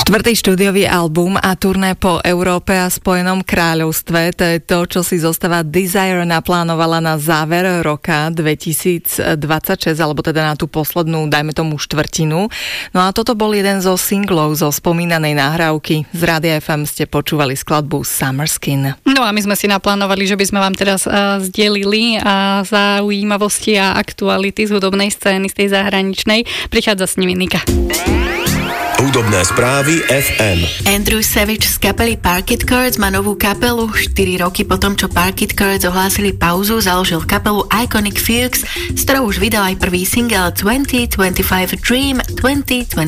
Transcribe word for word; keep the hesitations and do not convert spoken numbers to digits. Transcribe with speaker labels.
Speaker 1: Štvrtý štúdiový album a turné po Európe a Spojenom kráľovstve, to je to, čo si zostava Desire naplánovala na záver roka dvetisícdvadsaťšesť, alebo teda na tú poslednú, dajme tomu štvrtinu. No a toto bol jeden zo singlov zo spomínanej nahrávky. Z Rádia ef em ste počúvali skladbu Summer Skin.
Speaker 2: No a my sme si naplánovali, že by sme vám teraz uh, zdelili uh, zaujímavosti a aktuality z hudobnej scény, z tej zahraničnej. Prichádza s nimi Nika.
Speaker 3: Hudobné správy ef em.
Speaker 4: Andrew Savage z kapely Parkit Cards má novú kapelu. štyri roky po tom, čo Parkit Cards ohlásili pauzu, založil kapelu Iconic Fuchs, s ktorou už vydal aj prvý single dvetisícdvadsaťpäť Dream dvetisícdvadsaťpäť.